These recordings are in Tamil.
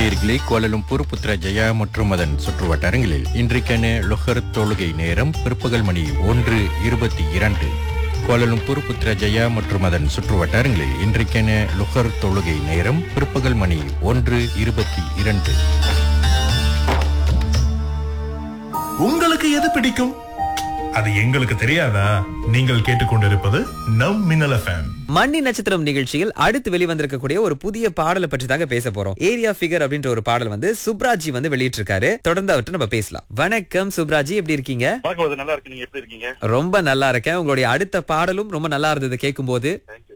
நேயர்களே, கோலாலம்பூர், புத்ராஜயா மற்றும் அதன் சுற்றுவட்டாரங்களில் இன்றைக்கான லொஹர் தொழுகை நேரம் பிற்பகல் மணி 1:22. கோலாலம்பூர், புத்ராஜயா மற்றும் அதன் சுற்றுவட்டாரங்களில் இன்றைக்கான லொஹர் தொழுகை நேரம் பிற்பகல் மணி 1:22. உங்களுக்கு எது பிடிக்கும்? அது எங்களுக்கு தெரியாதா? நீங்கள் கேட்டுக்கொண்டிருப்பது நம் மின்னல் எஃப்எம். மன்னி நட்சத்திரம் நிகழ்ச்சியில் அடுத்து வெளிவந்திருக்கக்கூடிய ஒரு புதிய பாடலை பற்றி தாங்க பேச போறோம். ஏரியா ஃபிகர் அப்படின்ற ஒரு பாடல் வந்து சுப்ராஜி வந்து வெளியிட்டிருக்காரு. தொடர்ந்து அவர்கிட்ட நம்ம பேசலாம். வணக்கம் சுப்ராஜி, எப்படி இருக்கீங்க? நல்லா இருக்கு. நீங்க எப்படி இருக்கீங்க? ரொம்ப நல்லா இருக்கேன். உங்களுடைய அடுத்த பாடலும் ரொம்ப நல்லா இருந்தது கேட்கும் போது.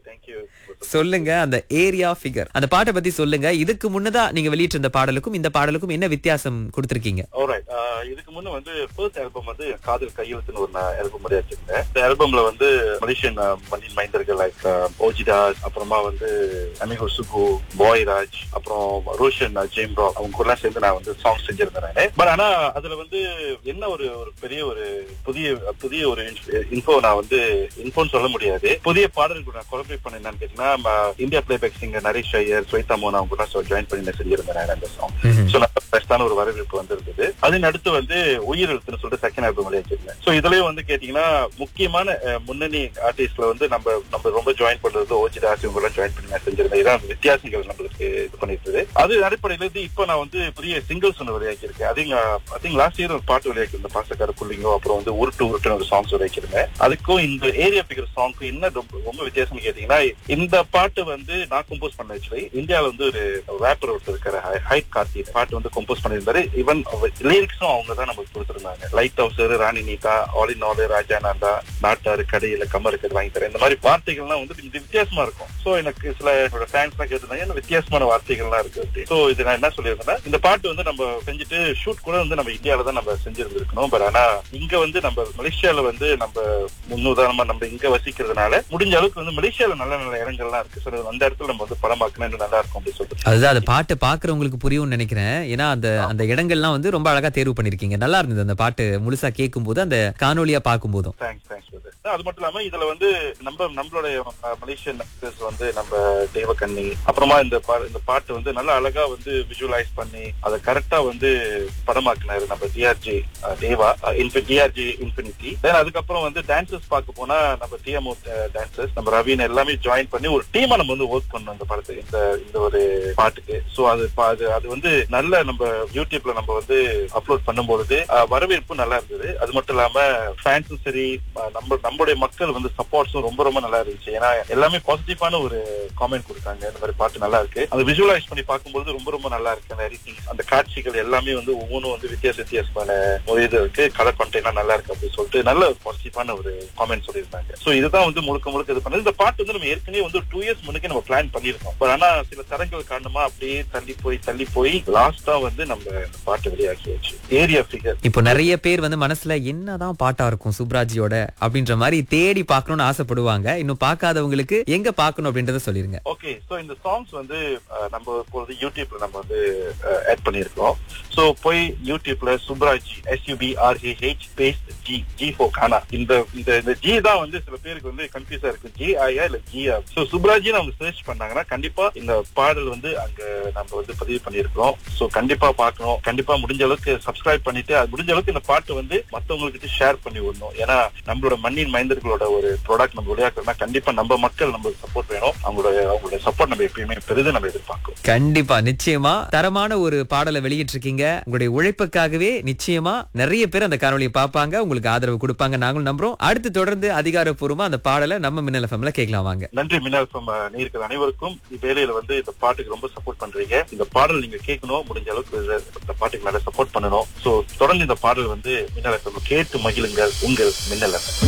சொல்லுங்க, அந்த ஏரியா ஃபிகர் அந்த பாட்டை பத்தி சொல்லுங்க. இதுக்கு முன்னதா நீங்க வெளியிட்ட இந்த பாடலுக்கும் இந்த பாடலுக்கும் என்ன வித்தியாசம் கொடுத்திருக்கீங்க? இதுக்கு முன்ன வந்து ஃபர்ஸ்ட் ஆல்பம் வந்து காதல் கையெழுத்துன்னு ஒரு ஆல்பம் மாதிரி வச்சிருந்தேன். இந்த ஆல்பம்ல வந்து மலேசியன் மண்ணின் மைந்தர்கள் லைக் ஓஜிடாஸ், அப்புறமா வந்து அமிகோ சுகு, பாய்ராஜ், அப்புறம் ரோஷன் ஜேம்ரோ, அவங்க கூட சேர்ந்து நான் வந்து சாங் செஞ்சிருந்தேன். பட் ஆனா அதுல வந்து என்ன ஒரு பெரிய ஒரு புதிய ஒரு இன்ஃபோ நான் வந்து இன்ஃபோன்னு சொல்ல முடியாது. புதிய பாடல் கூட நான் கொலபரேட் பண்ண என்னன்னு கேட்டீங்கன்னா, India playback singer Naresh Iyer, Shweta மோகன் அவங்க கூட ஜாயின் பண்ணி செஞ்சிருந்தேன் அந்த சாங். சோ பெஸ்டான ஒரு வரவேற்பு வந்திருந்தது. அதன் அடுத்து வந்து உயிர் எழுத்துன்னு சொல்லிட்டு செகண்ட் ஆல்பம் வெளியாச்சிருந்தேன். சோ இதுலயும் வந்து கேட்டீங்கன்னா முக்கியமான முன்னணி ஆர்டிஸ்ட்ல வந்து நம்ம ரொம்ப ஜாயின் பண்றது ஓஜிதாஸ் இவங்க எல்லாம் ஜாயின் பண்ணி நான் செஞ்சிருந்தேன். இதான் வித்தியாசங்கள் நம்மளுக்கு இது பண்ணிருந்தது. அது அடிப்படையில இருந்து இப்ப நான் வந்து புதிய சிங்கிள்ஸ் ஒன்று வெளியாக்கியிருக்கேன். ஐ திங்க் லாஸ்ட் இயர் ஒரு பாட்டு வெளியாக்கிருந்தேன், பாசக்கார புள்ளிங்கோ, அப்புறம் வந்து உருட்டுன்னு ஒரு சாங்ஸ் வெளியாக்கிருந்தேன். அதுக்கும் இந்த ஏரியா ஃபிகர் சாங்க்கும் என்ன ரொம்ப வித்தியாசம் கேட்டீங்கன்னா, இந்த பாட்டு வந்து நான் கம்போஸ் பண்ண ஆக்சுவலி இந்தியாவில வந்து ஒரு ரேப்பர் ஒருத்தர் இருக்கிற ஹைப் கார்த்தி பாட்டு வந்து கம்போஸ் பண்ணியிருந்தாரு. ஈவன் லிரிக்ஸும் அவங்க தான் நமக்கு கொடுத்துருந்தாங்க. லைட் ஹவுசர், ராணி நீதா, ஆலின் ஆலு, ராஜானந்தா, நாட்டாரு, கடையில கம்மர் கட்டு வாங்கி தரேன், இந்த மாதிரி வார்த்தைகள்லாம் வந்து வித்தியாசமா இருக்கும். சோ எனக்கு சில ஃபேன்ஸ் எல்லாம் கேட்டிருந்தாங்க வித்தியாசமான வார்த்தைகள்லாம் இருக்கு. சோ இது நான் என்ன சொல்லியிருந்தேன்னா, இந்த பாட்டு வந்து நம்ம செஞ்சுட்டு ஷூட் கூட வந்து நம்ம இந்தியாவில தான் நம்ம செஞ்சிருந்திருக்கணும். பட் ஆனா இங்க வந்து நம்ம மலேசியால வந்து நம்ம முன்னுதாரணமா நம்ம இங்க வசிக்கிறதுனால முடிஞ்ச அளவுக்கு வந்து மலேசியால நல்ல நல்ல இடங்கள்லாம் இருக்கு. சோ அந்த இடத்துல நம்ம வந்து படமாக்கணும் நல்லா இருக்கும் அப்படின்னு சொல்லிட்டு அதுதான் அந்த பாட்டு பாக்குறவங்களுக்கு புரியும்னு நினைக்கிறேன். ஏன்னா அந்த இடங்கள்லாம் வந்து ரொம்ப அழகா தேர்வு பண்ணிருக்கீங்க. நல்லா இருந்தது அந்த பாட்டு முழுசா கேட்கும் போது, அந்த காணொலியா பார்க்கும் போதும். அது மட்டும் இல்லாம இதுல வந்து நம்மளுடைய மலேசியன் ஆக்டர்ஸ் வந்து நம்ம தேவகண்ணி, அப்புறமா இந்த பாட்டு வந்து நல்லா அழகா வந்து விஜுவலைஸ் பண்ணி அதை கரெக்டா வந்து படமாக்குனாரு நம்ம டிஆர்ஜி தேவா, டிஆர்ஜி இன்ஃபினிட்டி. அதுக்கப்புறம் வந்து டான்சர்ஸ் பார்க்க போனா நம்ம டிஎம்ஓ டான்சர்ஸ், நம்ம ரவீன் எல்லாமே ஜாயின் பண்ணி ஒரு டீமா நம்ம வந்து ஒர்க் பண்ணோம் இந்த படத்துக்கு, இந்த ஒரு பாட்டுக்கு. சோ அது வந்து நல்ல நம்ம யூடியூப்ல நம்ம வந்து அப்லோட் பண்ணும்பொழுது வரவேற்பு நல்லா இருந்தது. அது மட்டும் இல்லாம ஃபேன்ஸும் சரி, நம்மளுடைய மக்கள் வந்து சப்போர்ட்ஸும் ரொம்ப ரொம்ப நல்லா இருந்துச்சு. ஏன்னா எல்லாமே பாசிட்டிவான ஒரு காமெண்ட் கொடுத்தாங்க. இந்த மாதிரி பாட்டு நல்லா இருக்கு, அது விஜுவலைஸ் பண்ணி பார்க்கும்போது ரொம்ப ரொம்ப நல்லா இருக்கு. அந்த எடிட்டிங், அந்த காட்சிகள் எல்லாமே வந்து ஒவ்வொன்றும் வந்து வித்தியாசமான ஒரு இது இருக்கு, கலர் கண்டெய்னா நல்லா இருக்கு அப்படின்னு சொல்லிட்டு நல்ல பாசிட்டிவான ஒரு காமெண்ட் சொல்லியிருந்தாங்க. சோ இதுதான் வந்து முழுக்க இது பண்ணது. இந்த பாட்டு வந்து நம்ம ஏற்கனவே வந்து 2 இயர்ஸ் முன்னே நம்ம பிளான் பண்ணிருக்கோம். பட் ஆனா சில தரங்கள் காரணமா அப்படியே தள்ளி போய் லாஸ்டா வந்து நம்ம பாட்டு வெளியாக்கியாச்சு, ஏரியா ஃபிகர். இப்போ நிறைய பேர் வந்து மனசுல என்னதான் பாட்டா இருக்கும் சுப்ராஜியோட அப்படின்ற மாதிரி தேடி பார்க்கணும்னு ஆசைப்படுவாங்க. இன்னும் பார்க்காதவங்களுக்கு எங்க பார்க்கணும் அப்படின்றத சொல்லிருங்க. ஓகே, சோ இந்த சாங்ஸ் வந்து நம்ம இப்போது யூடியூப்ல நம்ம வந்து ஆட் பண்ணிருக்கோம். சோ போய் யூடியூப்ல சுப்ராஜி SUBRAH ஸ்பேஸ் G for கானா, இந்த G தான் வந்து சில பேருக்கு வந்து கன்ஃபியூஸா இருக்கு, GI இல்ல GR. சோ சுப்ராஜின்னு அவங்க சர்ச் பண்ணாங்கன்னா கண்டிப்பா இந்த பாடல் வந்து அங்க நம்ம வந்து பதிவு பண்ணிருக்கோம். சோ கண்டிப்பா பார்க்கணும். கண்டிப்பா முடிஞ்ச அளவுக்கு சப்ஸ்கிரைப் பண்ணிட்டு முடிஞ்ச அளவுக்கு இந்த பாட்டு வந்து மத்தவங்களுக்கு ஷேர் பண்ணி விடணும். ஏன்னா நம்மளோட மண்ணின் மைந்தர்களோட ஒரு ப்ராடக்ட் நம்ம விளையாடுறோம்னா கண்டிப்பா நம்ம மக்கள் நம்மளுக்கு சப்போர்ட் வேணும். அவங்களோட சப்போர்ட் நம்ம எப்பயுமே பெரிதும் நம்ம எதிர்பார்க்கிறோம். கண்டிப்பா, நிச்சயமா தரமான ஒரு பாடலை வெளியிட்டு இருக்கீங்க. உங்களுடைய உழைப்புக்காகவே நிச்சயமா நிறைய பேர் அந்த காணொலியை பார்ப்பாங்க, உங்களுக்கு ஆதரவு கொடுப்பாங்க, நாங்களும் நம்புறோம். அடுத்து தொடர்ந்து அதிகாரப்பூர்வமா அந்த பாடலை நம்ம மின்னல் எஃப்எம்ல கேட்கலாம் வாங்க. நன்றி மின்னல் எஃப்எம் நேயர்கள் அனைவருக்கும். வேலையில வந்து இந்த பாட்டுக்கு ரொம்ப சப்போர்ட் பண்றீங்க. இந்த பாடல் நீங்க கேட்கணும், முடிஞ்ச அளவுக்கு இந்த பாட்டுக்கு நல்லா சப்போர்ட் பண்ணணும். சோ தொடர்ந்து இந்த பாடல் வந்து மின்னல் எஃப்எம் கேட்டு மகிழுங்கள். உங்கள் மின்னல் எஃப்எம்.